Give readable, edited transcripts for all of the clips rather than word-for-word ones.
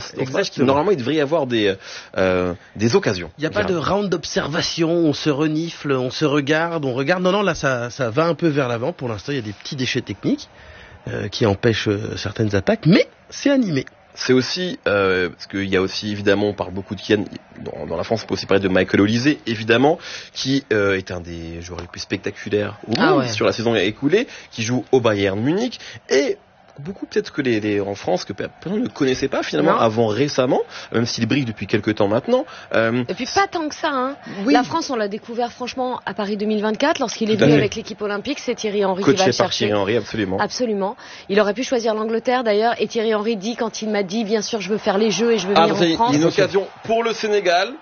Normalement, il devrait y avoir des occasions. Il n'y a pas de round d'observation, on se renifle, on se regarde, on regarde. Non, là, ça va un peu vers l'avant. Pour l'instant, il y a des petits déchets techniques qui empêchent certaines attaques, mais c'est animé. C'est aussi, parce qu'il y a aussi, évidemment, on parle beaucoup de Kylian, dans la France, on peut aussi parler de Michael Olise, évidemment, qui est un des joueurs les plus spectaculaires au monde sur la saison écoulée, qui joue au Bayern Munich, et beaucoup peut-être que en France, que personne ne connaissait pas finalement avant récemment, même s'il brille depuis quelques temps maintenant. Et puis pas tant que ça, hein. Oui. La France, on l'a découvert franchement à Paris 2024, lorsqu'il est venu avec l'équipe olympique, c'est Thierry Henry qui va le chercher. Par Thierry Henry, absolument. Absolument. Il aurait pu choisir l'Angleterre d'ailleurs, et Thierry Henry dit, quand il m'a dit, bien sûr, je veux faire les Jeux et je veux venir en France. Une occasion pour le Sénégal.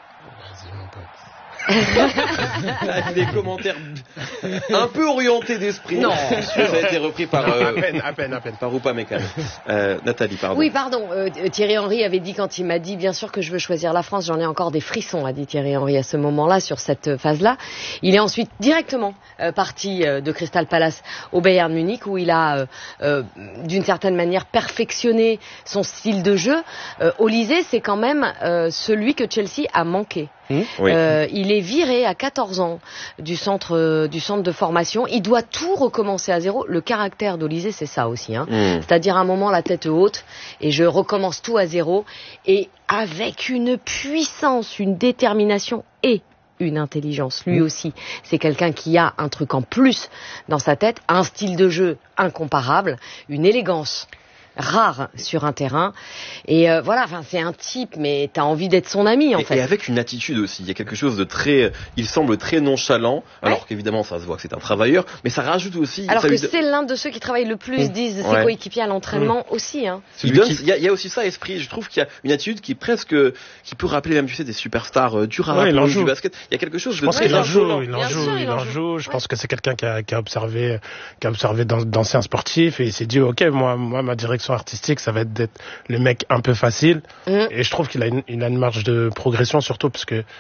Avec des commentaires un peu orientés d'esprit. Non. Ça a été repris par à peine. par Upamecano. Nathalie, pardon. Oui, pardon. Thierry Henry avait dit, quand il m'a dit, bien sûr que je veux choisir la France, j'en ai encore des frissons, a dit Thierry Henry à ce moment-là, sur cette phase-là. Il est ensuite directement parti de Crystal Palace au Bayern Munich, où il a d'une certaine manière perfectionné son style de jeu. Olise, c'est quand même celui que Chelsea a manqué. Oui. Il est viré à 14 ans du centre de formation. Il doit tout recommencer à zéro. Le caractère d'Olise, c'est ça aussi, hein. C'est-à-dire à un moment la tête haute et je recommence tout à zéro, et avec une puissance, une détermination et une intelligence. Lui aussi, c'est quelqu'un qui a un truc en plus dans sa tête, un style de jeu incomparable, une élégance rare sur un terrain, et voilà, enfin c'est un type, mais t'as envie d'être son ami en fait. Et avec une attitude aussi, il y a quelque chose de très, il semble très nonchalant, alors qu'évidemment ça se voit que c'est un travailleur, mais ça rajoute aussi. Alors que c'est l'un de ceux qui travaillent le plus, disent ses coéquipiers à l'entraînement aussi. Hein. Il y a aussi ça, esprit. Je trouve qu'il y a une attitude qui peut rappeler même, tu sais, des superstars du rap, du basket. Il y a quelque chose je pense qu'il en joue. Je pense que c'est quelqu'un qui a observé d'anciens sportifs, et il s'est dit ok, moi ma direction artistique, ça va être d'être le mec un peu facile, et je trouve qu'il a une marge de progression, surtout parce que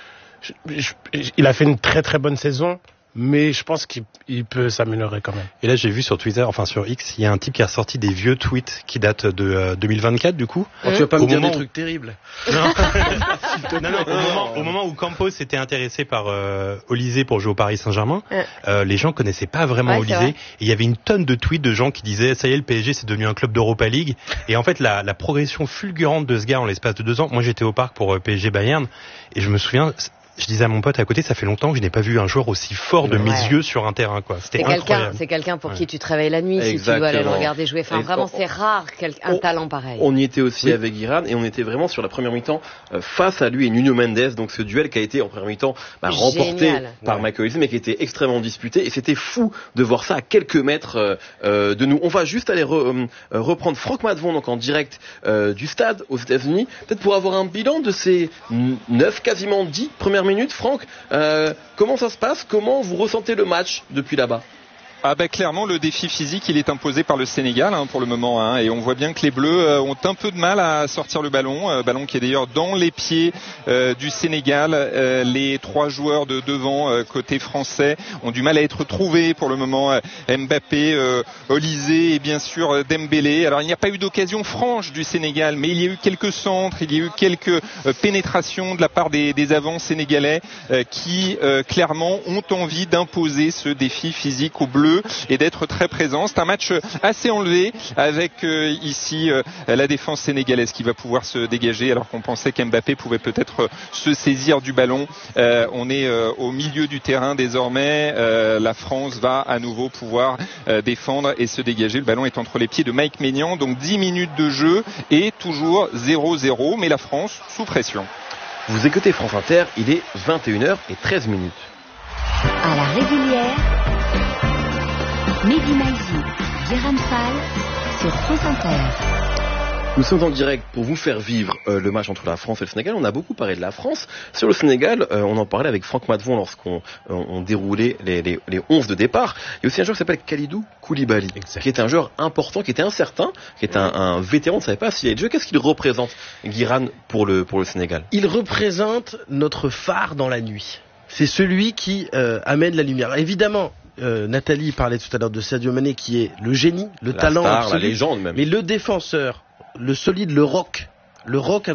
il a fait une très très bonne saison, mais je pense qu'il peut s'améliorer quand même. Et là, j'ai vu sur Twitter, enfin sur X, il y a un type qui a ressorti des vieux tweets qui datent de 2024 du coup. Tu vas pas me dire des trucs terribles. Non, au moment où Campos s'était intéressé par Olise pour jouer au Paris Saint-Germain, les gens connaissaient pas vraiment Olise. Et il y avait une tonne de tweets de gens qui disaient ça y est, le PSG c'est devenu un club d'Europa League. Et en fait, la progression fulgurante de ce gars en l'espace de 2 ans. Moi, j'étais au parc pour PSG Bayern, et je me souviens. Je disais à mon pote à côté, ça fait longtemps que je n'ai pas vu un joueur aussi fort de mes yeux sur un terrain, quoi. C'était incroyable. C'est quelqu'un pour qui tu te réveilles la nuit, si tu veux aller le regarder jouer. Enfin, vraiment, c'est rare un talent pareil. On y était aussi avec Guiran, et on était vraiment sur la première mi-temps face à lui et Nuno Mendes, donc ce duel qui a été en première mi-temps remporté par Michael Olise, mais qui était extrêmement disputé, et c'était fou de voir ça à quelques mètres de nous. On va juste aller reprendre Franck Matvon, donc en direct du stade aux États-Unis, peut-être pour avoir un bilan de ces 9, quasiment 10 premières minutes. Franck, comment ça se passe? Comment vous ressentez le match depuis là-bas? Clairement, le défi physique, il est imposé par le Sénégal pour le moment, et on voit bien que les Bleus ont un peu de mal à sortir le ballon qui est d'ailleurs dans les pieds du Sénégal. Les 3 joueurs de devant côté français ont du mal à être trouvés pour le moment. Mbappé, Olise et bien sûr Dembélé. Alors il n'y a pas eu d'occasion franche du Sénégal, mais il y a eu quelques centres, il y a eu quelques pénétrations de la part des avants sénégalais qui clairement ont envie d'imposer ce défi physique aux Bleus et d'être très présent. C'est un match assez enlevé, avec ici la défense sénégalaise qui va pouvoir se dégager, alors qu'on pensait qu'Mbappé pouvait peut-être se saisir du ballon. On est au milieu du terrain désormais. La France va à nouveau pouvoir défendre et se dégager. Le ballon est entre les pieds de Mike Maignan, donc 10 minutes de jeu et toujours 0-0, mais la France sous pression. Vous écoutez France Inter, il est 21h13. À la régulière, Mehdi Maizi, Jérôme Fall sur France Inter. Nous sommes en direct pour vous faire vivre le match entre la France et le Sénégal. On a beaucoup parlé de la France. Sur le Sénégal, on en parlait avec Franck Matvon lorsqu'on déroulait les 11 de départ. Il y a aussi un joueur qui s'appelle Kalidou Koulibaly, qui est un joueur important, qui était incertain, qui est un vétéran. On ne savait pas s'il y avait de jeu. Qu'est-ce qu'il représente, Guiran, pour le Sénégal? Il représente notre phare dans la nuit. C'est celui qui amène la lumière. Évidemment, Nathalie parlait tout à l'heure de Sadio Mané, qui est le génie, le talent star, absolu, la légende même. mais le défenseur, le solide, le rock